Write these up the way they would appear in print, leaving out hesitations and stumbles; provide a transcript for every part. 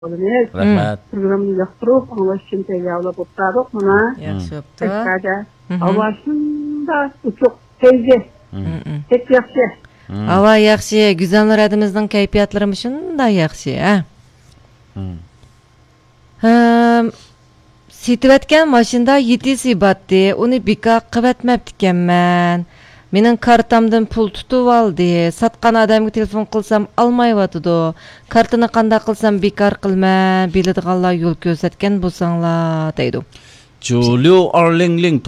Rahmat. Programını yaptırıp, anlaş için teyavla botladık buna. Yaxşı yaptı. Tekrar havasında çok teyze. Tek yaxşı. Hava yaxşı, güzel radimizden keyfiyatlarımız şunda yaxşı, ha? Setivetken maşında yetisi battı, onu bika kıvetmeptikenmen. Menin kartamdan pul tutup aldı. Satkan adamga telefon qilsam almayvatıdı. Kartını qanda qilsam bekar qilma. Biladiganlar yo'l ko'rsatgan bo'lsanglar deydi. Julio Arlingling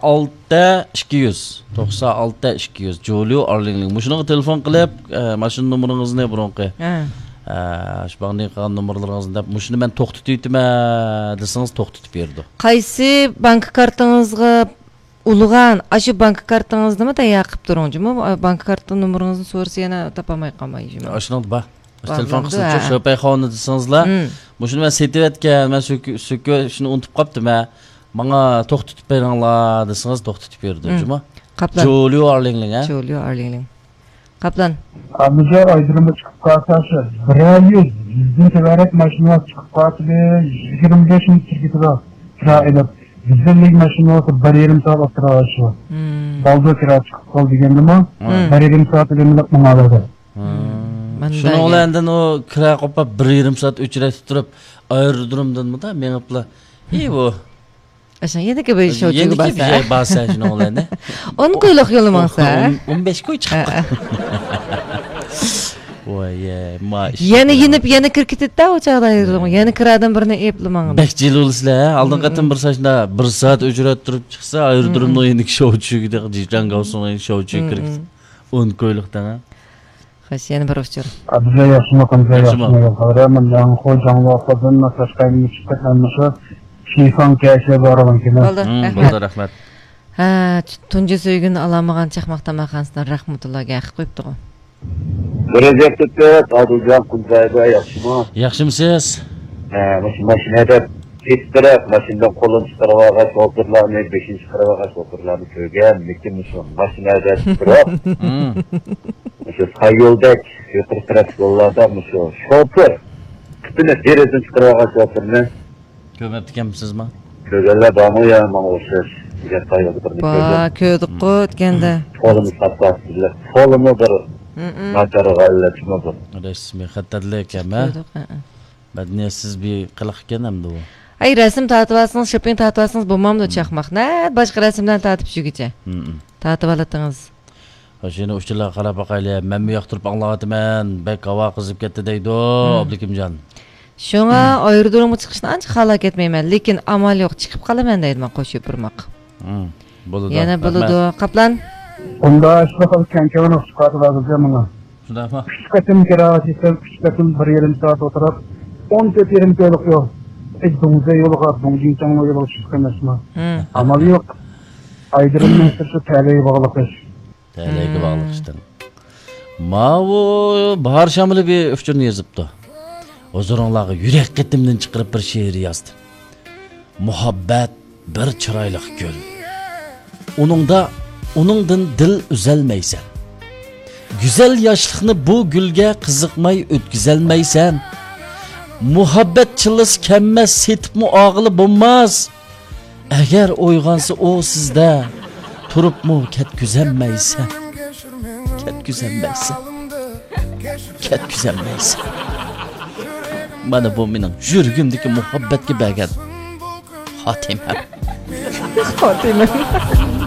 96 200. Julio Arlingling. Muşunaga telefon qilib, mashina nomeringizni burunqi. Shu bag'ni qilgan nomerlaringizni deb, mushuni men to'xtataytma desangiz to'xtatib berdi. Qaysi bank kartangizga ulg'an, aşı bank kartangizni mi tayyor qilib turingmi? Bank karta nomeringizni so'rasa yana topamay qolmaysiz. Ashuni ba. Telefon qilsa Shopay xonni desangizlar, mushuni men setayotgan, men sökü shuni unutib qopdim. Menga to'xtatib beringlar desangiz to'xtatib berdi, juma. Kaplan. Julio Arlingling, ha? Julio Arlingling. Kaplan. Abijar aydırımı çıkıp kalkarsa, bir yüzden tevaret maşinası çıkıp kalkarsa, 25 metre kira edip, yüzdenlik maşinası bir yarım saat attıra aşıyor. Balda kira çıkıp kal degende mi? Bir yarım saat edemilip bana aladı. Şunu olayından o kira kopap bir yarım saat ücret tutup aerodromdan mı da men yapla. İyi bu. Aşan yedeki bir şey Yeni bir şey bahsen şunu olayını. 10 koyluk yolu mağsa. 15 koy çıkıp. Vay maaş. Yeni yenip yeni kirkit etti o çağda ayrılma. Yeni kiradan birine epliman. Bekçili olursa aldın katın bir saçında 1 saat ücret durup çıksa aerodromda yeni şovçu gidiyor. Cican Gavson'a şovçu kirkit. 10 koyluktan ha. Hoş yeni bir hoşçur. Abijar yaşımakın yaşımakın. Hemen yan koy canlı afadın nasıl kaybını çıkartmışlar. Şifan kâşe baravan kime. Boldu rahmat. Tunca söygün alamagan çakmakta makansından rahmetullah gâq koyuptu. Gelecek tuttuk, Adılcan Kuntay'da yaxşımı? Yaxşımısınız? Maşinada kestirip, maşinadan kolun çıkarıvağa şoförlerini, 5. çıkarıvağa şoförlerini köygen, mektimmişim. Maşinada çıkarıp, sayyoldaki, yukarı trafik yollarda şoför, kütüne derezin çıkarıvağa şoförünü Kömeptikenmisiz mi? köygenler bağımı ya, bana o söz. Ba, köydük koyut gende. Kolunu satlasızlar. Kolunu bir nakarı gayretçimi bir. Resmi xattarlik ama. Badniyetsiz bir qiliq ekan hamda u. Ay resim tatibasınız, shopping tatibasınız bulmam da çakmak. Ne? Başka resimden tatip şu gece. Tatib alatınız. Hoşini uçlar qarab baqayli. Men bu yoqtirib anglatyman. Bek hava qizib ketdi deydi, Abdukimjon. Şoňa aerodromu çıkışını ança halak etmeymen. Lekin amal yok, çıkıp kalaman deydi men koşup durmak. Boludu. Yana boludu. Kaplan. Onda şurada kenkevan oskatı lazım bana. Şunda mı? Küçük katım kira sistem, küçük katım bir yarım saat oturup 14 yarım koyluk yol. Donuzda yolu var, donuzun canına yolu çıkmasına. Amal yok. Aydırımın sırtı TL'ye bağlı kış. TL'ye bağlı işte. Ma o bahar şamili bir öfçürünü yazıptı. O zoranlağı yürek ketimden çıkarıp bir şiir yazdı. Muhabbet bir çıraylık göl. Onundan dil üzelmeysen. Güzel yaşlıkını bu gülge kızıkmay ötküzelmeysen. Muhabbet çılız kemmez setip mu ağılı bulmaz. Eğer oygansı o sizde turup mu ketküzenmeysen. Ketküzenmeysen. Bana bu mening yuragimdagi muhabbatga bergan xotimam.